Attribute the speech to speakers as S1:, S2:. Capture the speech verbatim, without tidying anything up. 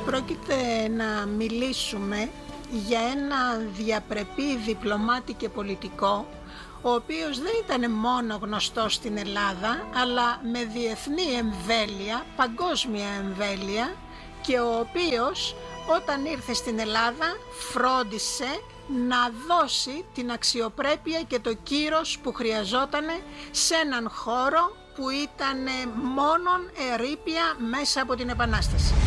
S1: Πρόκειται να μιλήσουμε για ένα διαπρεπή διπλωμάτη και πολιτικό, ο οποίος δεν ήταν μόνο γνωστός στην Ελλάδα, αλλά με διεθνή εμβέλεια, παγκόσμια εμβέλεια, και ο οποίος όταν ήρθε στην Ελλάδα φρόντισε να δώσει την αξιοπρέπεια και το κύρος που χρειαζόταν σε έναν χώρο που ήταν μόνον ερείπια μέσα από την Επανάσταση.